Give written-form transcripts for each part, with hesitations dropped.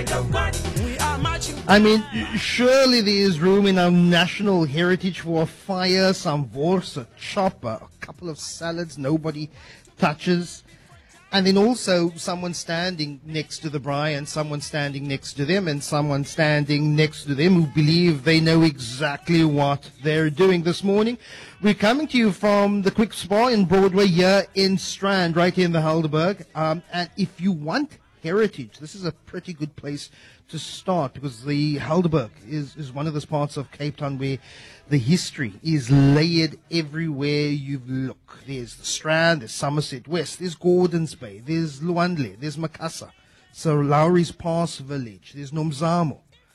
I mean, surely there is room in our national heritage for a fire, some wors, a chop, a couple of salads nobody touches. And then also someone standing next to the braai and someone standing next to them and someone standing next to them who believe they know exactly what they're doing. This morning, we're coming to you from the Quick Spa in Broadway here in Strand, right here in the Helderberg. And if you want heritage, this is a pretty good place to start because the Helderberg is one of those parts of Cape Town where the history is layered everywhere you look. There's the Strand, there's Somerset West, there's Gordons Bay, there's Luandle, there's Macassar, Sir Lowry's Pass Village, there's Nomzamo.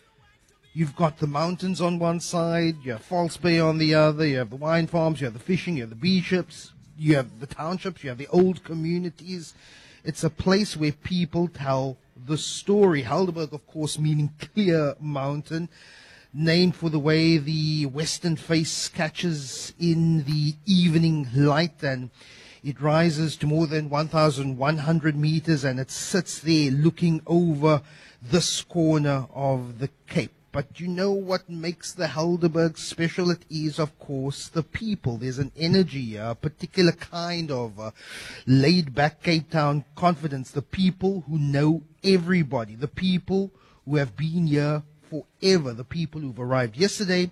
You've got the mountains on one side, you have False Bay on the other, you have the wine farms, you have the fishing, you have the bishops, you have the townships, you have the old communities. It's a place where people tell the story. Helderberg, of course, meaning clear mountain, named for the way the western face catches in the evening light, and it rises to more than 1,100 meters, and it sits there looking over this corner of the Cape. But you know what makes the Helderberg special? It is, of course, the people. There's an energy, a particular kind of laid-back Cape Town confidence. The people who know everybody, the people who have been here forever, the people who've arrived yesterday,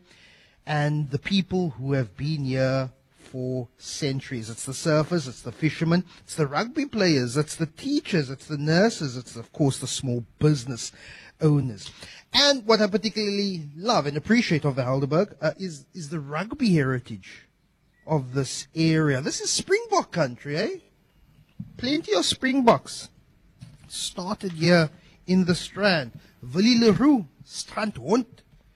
and the people who have been here for centuries. It's the surfers, it's the fishermen, it's the rugby players, it's the teachers, it's the nurses, it's, of course, the small business owners. And what I particularly love and appreciate of the Helderberg is the rugby heritage of this area. This is Springbok country, eh? Plenty of Springboks. Started here in the Strand. Willie Leroux, Strandhond,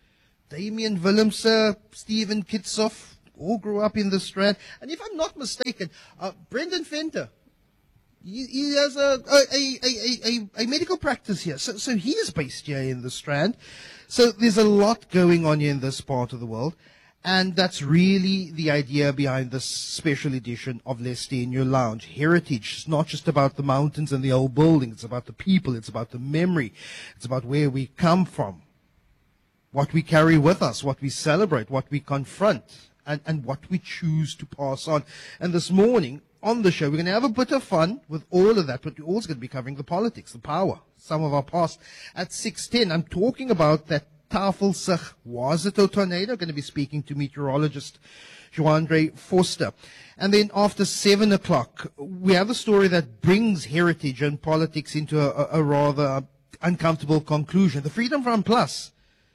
Damian Willemse, Steven Kitsoff, all grew up in the Strand. And if I'm not mistaken, Brendan Venter, he has a medical practice here. So he is based here in the Strand. So there's a lot going on here in this part of the world. And that's really the idea behind this special edition of Leicester in Your Lounge. Heritage is not just about the mountains and the old buildings. It's about the people. It's about the memory. It's about where we come from, what we carry with us, what we celebrate, what we confront, and what we choose to pass on. And this morning on the show, we're going to have a bit of fun with all of that, but we're also going to be covering the politics, the power, some of our past. At 6:10, I'm talking about that Tafelsig Wazito tornado. I'm going to be speaking to meteorologist Joandre Forster. And then after 7 o'clock, we have a story that brings heritage and politics into a rather uncomfortable conclusion. The Freedom Front Plus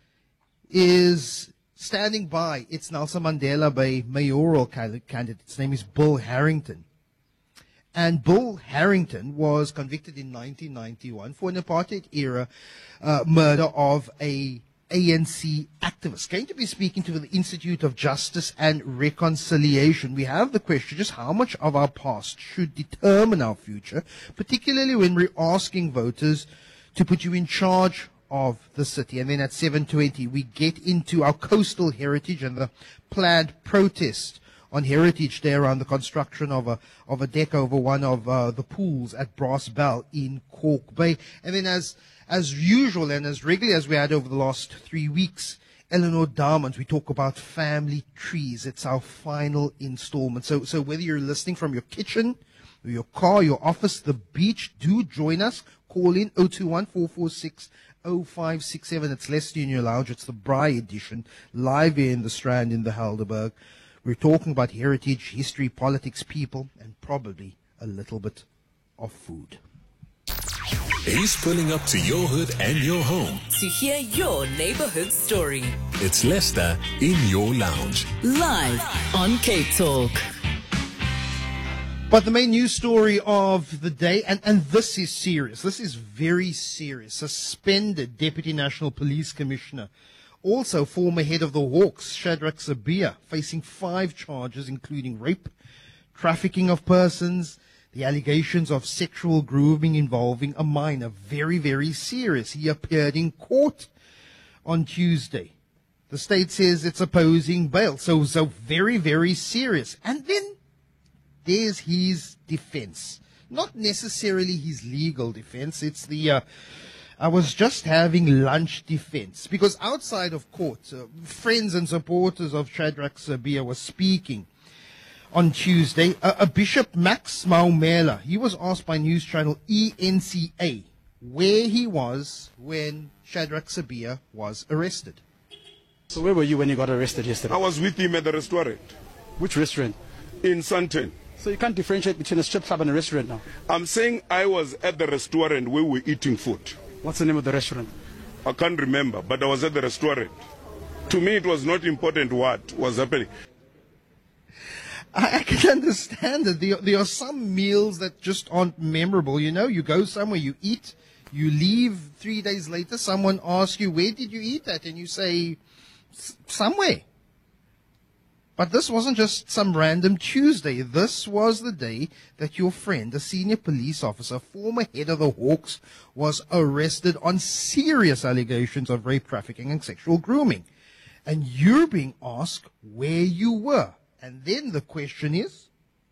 is standing by its Nelson Mandela Bay mayoral candidate. His name is Bill Harrington. And Bill Harrington was convicted in 1991 for an apartheid-era murder of a ANC activist. Going to be speaking to the Institute of Justice and Reconciliation. We have the question, just how much of our past should determine our future, particularly when we're asking voters to put you in charge of the city. And then at 7:20, we get into our coastal heritage and the planned protest on Heritage Day around the construction of a deck over one of the pools at Brass Bell in Cork Bay. And then as usual and as regularly as we had over the last 3 weeks, Eleanor Diamonds, we talk about family trees. It's our final installment. So whether you're listening from your kitchen, or your car, your office, the beach, do join us. Call in 021-446-0567. It's Leicester in Your Lounge. It's the Braai edition, live here in the Strand in the Helderberg. We're talking about heritage, history, politics, people, and probably a little bit of food. He's pulling up to your hood and your home to hear your neighborhood story. It's Leicester in Your Lounge, live on Cape Talk. But the main news story of the day, and this is serious, this is very serious, suspended Deputy National Police Commissioner, also former head of the Hawks, Shadrack Sibiya, facing 5 charges, including rape, trafficking of persons, the allegations of sexual grooming involving a minor. Very, very serious. He appeared in court on Tuesday. The state says it's opposing bail. So very, very serious. And then there's his defense. Not necessarily his legal defense. It's the I was just having lunch defense because outside of court, friends and supporters of Shadrack Sibiya were speaking. On Tuesday, Bishop Max Maumela, he was asked by news channel ENCA where he was when Shadrack Sibiya was arrested. So where were you when you got arrested yesterday? I was with him at the restaurant Which restaurant? in Sandton. So you can't differentiate between a strip club and a restaurant now. I'm saying I was at the restaurant where we were eating food. What's the name of the restaurant? I can't remember, but I was at the restaurant. To me, it was not important what was happening. I can understand that there are some meals that just aren't memorable. You know, you go somewhere, you eat, you leave 3 days later, someone asks you, where did you eat at? And you say, somewhere. But this wasn't just some random Tuesday. This was the day that your friend, a senior police officer, former head of the Hawks, was arrested on serious allegations of rape, trafficking, and sexual grooming. And you're being asked where you were. And then the question is?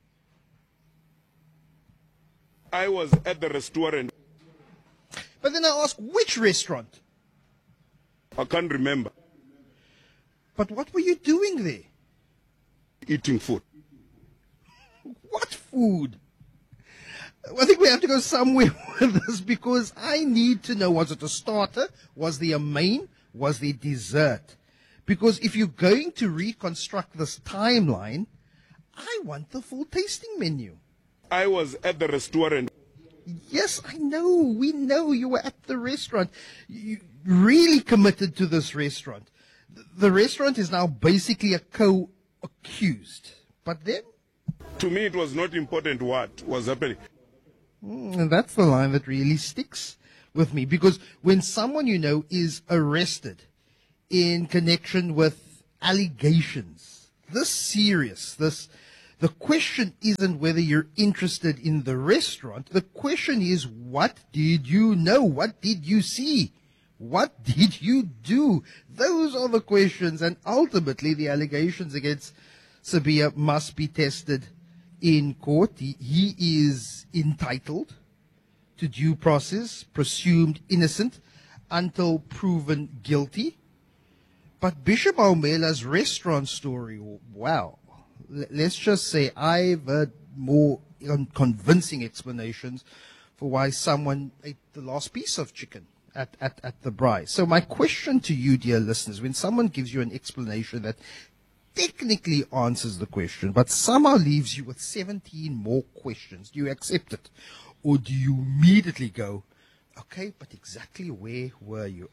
I was at the restaurant. But then I ask, which restaurant? I can't remember. But what were you doing there? Eating food. What food? I think we have to go somewhere with this because I need to know, was it a starter? Was there a main? Was there dessert? Because if you're going to reconstruct this timeline, I want the full tasting menu. I was at the restaurant. Yes, I know. We know you were at the restaurant. You really committed to this restaurant. The restaurant is now basically a co-accused. But then? To me, it was not important what was happening. And that's the line that really sticks with me. Because when someone you know is arrested in connection with allegations, this serious, the question isn't whether you're interested in the restaurant. The question is, what did you know? What did you see? What did you do? Those are the questions, and ultimately the allegations against Sibiya must be tested in court. He is entitled to due process, presumed innocent until proven guilty. But Bishop Maumela's restaurant story, wow, let's just say I've heard more convincing explanations for why someone ate the last piece of chicken at the braai. So my question to you, dear listeners, when someone gives you an explanation that technically answers the question, but somehow leaves you with 17 more questions, do you accept it? Or do you immediately go, okay, but exactly where were you?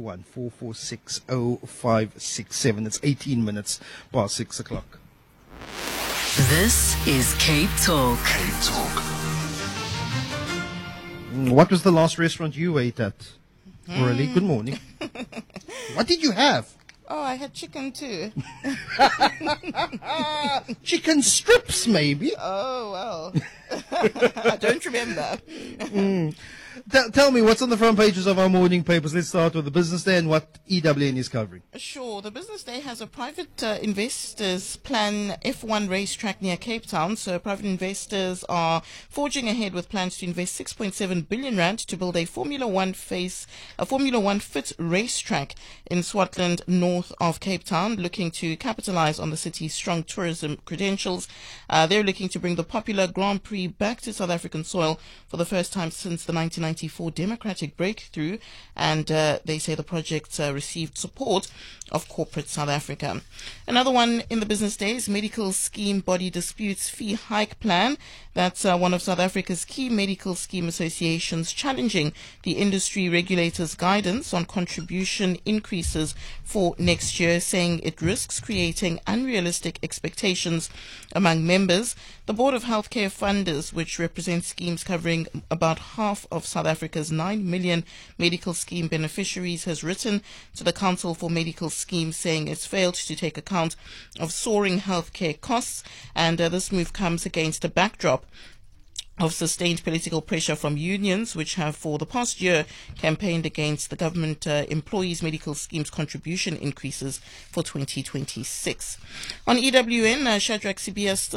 021-446-0567. It's 18 minutes past 6 o'clock. This is Cape Talk. Cape Talk. What was the last restaurant you ate at? Aurelie, good morning. What did you have? Oh, I had chicken too. Chicken strips, maybe. Oh, well. I don't remember. Tell me, what's on the front pages of our morning papers? Let's start with the Business Day and what EWN is covering. Sure. The Business Day has a private investors plan F1 racetrack near Cape Town. So private investors are forging ahead with plans to invest 6.7 billion rand to build a Formula One fit racetrack in Swartland, north of Cape Town, looking to capitalize on the city's strong tourism credentials. They're looking to bring the popular Grand Prix back to South African soil for the first time since the 1994 democratic breakthrough, and they say the project received support of corporate South Africa. Another one in the Business Days, medical scheme body disputes fee hike plan. That's one of South Africa's key medical scheme associations challenging the industry regulators' guidance on contribution increases for next year, saying it risks creating unrealistic expectations among members. The Board of Healthcare Funders, which represents schemes covering about half of South Africa's 9 million medical scheme beneficiaries, has written to the Council for Medical Schemes saying it's failed to take account of soaring healthcare costs, and this move comes against a backdrop of sustained political pressure from unions, which have for the past year campaigned against the government employees' medical schemes contribution increases for 2026. On EWN, Shadrack Sibiya still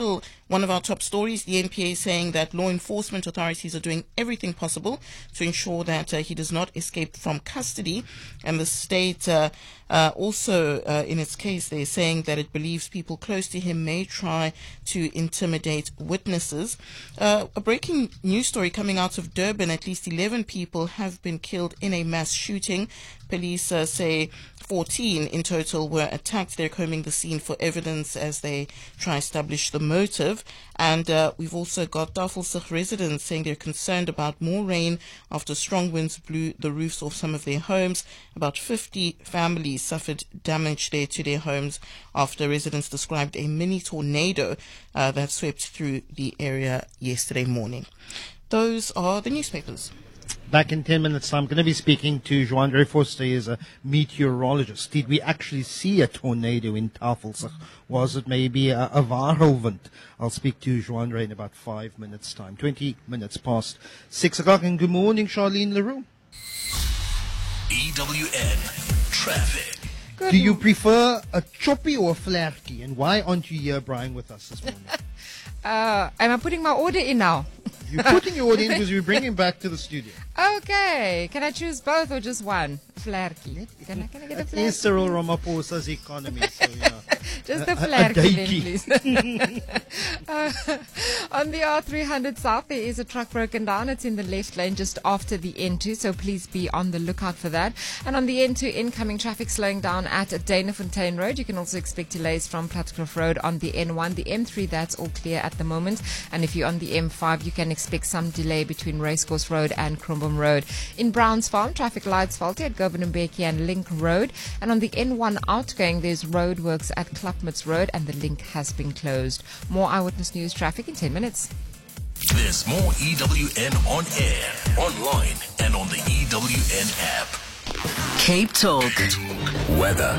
One of our top stories, the NPA saying that law enforcement authorities are doing everything possible to ensure that he does not escape from custody. And the state also, in its case, they're saying that it believes people close to him may try to intimidate witnesses. A breaking news story coming out of Durban, at least 11 people have been killed in a mass shooting. Police say 14 in total were attacked. They're combing the scene for evidence as they try to establish the motive. And we've also got Tafelsig residents saying they're concerned about more rain after strong winds blew the roofs off some of their homes. About 50 families suffered damage there to their homes after residents described a mini tornado that swept through the area yesterday morning. Those are the newspapers. Back in 10 minutes' time, I'm going to be speaking to Joandre Forster. He is a meteorologist. Did we actually see a tornado in Tafelsig? Was it maybe a whirlwind? I'll speak to Joandre in about 5 minutes' time. 20 minutes past 6 o'clock. And good morning, Charlene Leroux. EWN Traffic. Do you prefer a choppy or a flarky? And why aren't you here, Brian, with us this morning? Am I putting my order in now? You're putting your order in because we're bringing back to the studio. Okay. Can I choose both or just one? Flarky. Can I get a It's flarky? Cyril Ramaphosa's economy, so yeah. Just a flarky then, daiki. please. On the R300 South, there is a truck broken down. It's in the left lane just after the N2, so please be on the lookout for that. And on the N2, incoming traffic slowing down at Danafontein Road. You can also expect delays from Plattscliff Road on the N1. The M3, that's all clear at the moment. And if you're on the M5, you can expect some delay between Racecourse Road and Krumbum Road. In Browns Farm, traffic lights faulty at Govan Mbeki and Link Road. And on the N1 outgoing, there's roadworks at Klapmuts Road and the link has been closed. More Eyewitness News traffic in 10 minutes. There's more EWN on air, online, and on the EWN app. Cape Talk. Weather.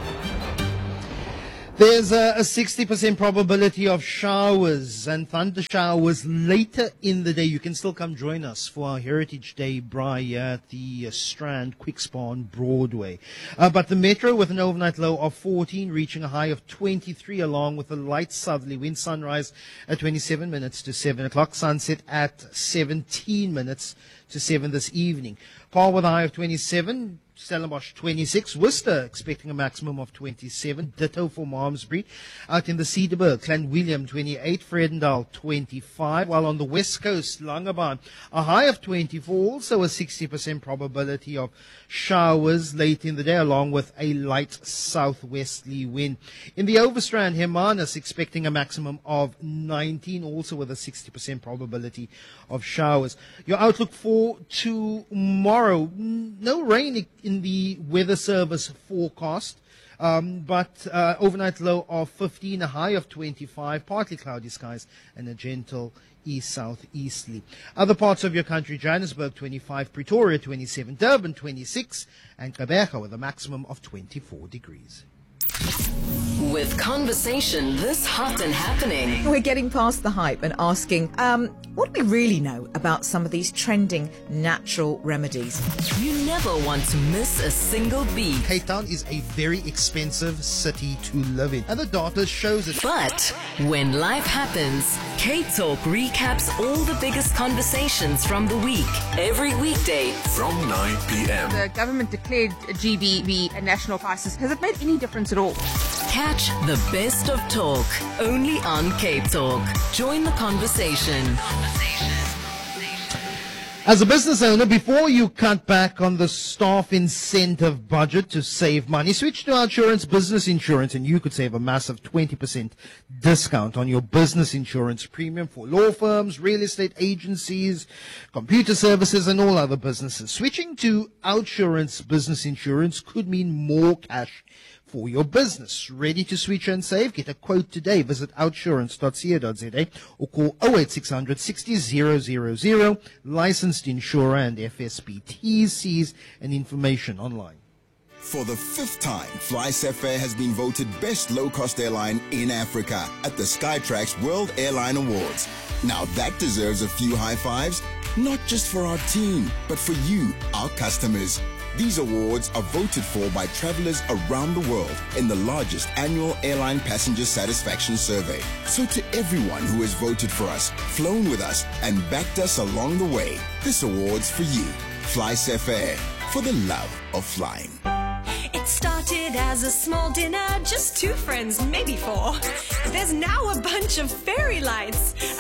There's a 60% probability of showers and thunder showers later in the day. You can still come join us for our Heritage Day braai at the Strand, Quickspa on Broadway. But the metro with an overnight low of 14, reaching a high of 23, along with a light southerly wind. Sunrise at 27 minutes to 7 o'clock. Sunset at 17 minutes to 7 this evening. Paarl with a high of 27. Stellenbosch 26, Worcester expecting a maximum of 27, ditto for Malmesbury. Out in the Cederberg, Clanwilliam 28, Vredendal 25, while on the west coast, Langebaan, a high of 24, also a 60% probability of showers late in the day, along with a light southwesterly wind. In the Overstrand, Hermanus expecting a maximum of 19, also with a 60% probability of showers. Your outlook for tomorrow, no rain in the weather service forecast, but overnight low of 15, a high of 25, partly cloudy skies and a gentle east-southeasterly. Other parts of your country, Johannesburg 25, Pretoria 27, Durban 26, and Gqeberha with a maximum of 24 degrees. With conversation this hot and happening. We're getting past the hype and asking, what do we really know about some of these trending natural remedies? You never want to miss a single beat. Cape Town is a very expensive city to live in, and the data shows it. But when life happens, Cape Talk recaps all the biggest conversations from the week. Every weekday From 9 p.m. The government declared GBV a national crisis. Has it made any difference at all? Catch the best of talk only on Cape Talk. Join the conversation. As a business owner, before you cut back on the staff incentive budget to save money, switch to Outsurance Business Insurance and you could save a massive 20% discount on your business insurance premium for law firms, real estate agencies, computer services and all other businesses. Switching to Outsurance Business Insurance could mean more cash for your business. Ready to switch and save? Get a quote today. Visit outsurance.co.za or call 08600 60 000. Licensed insurer and FSP. T's, C's and information online. For the 5th time, FlySafair has been voted best low-cost airline in Africa at the Skytrax World Airline Awards. Now that deserves a few high fives, not just for our team, but for you, our customers. These awards are voted for by travelers around the world in the largest annual airline passenger satisfaction survey. So to everyone who has voted for us, flown with us, and backed us along the way, this award's for you. FlySafair, for the love of flying. It started as a small dinner, just 2 friends, maybe 4. There's now a bunch of fairy lights,